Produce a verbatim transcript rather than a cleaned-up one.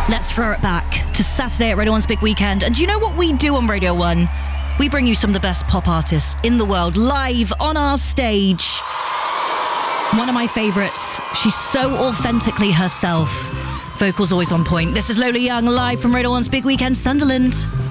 Let's throw it back to Saturday at Radio one's Big Weekend. And do you know what we do on Radio one? We bring you some of the best pop artists in the world live on our stage. One of my favourites. She's so authentically herself. Vocals always on point. This is Lola Young live from Radio one's Big Weekend, Sunderland.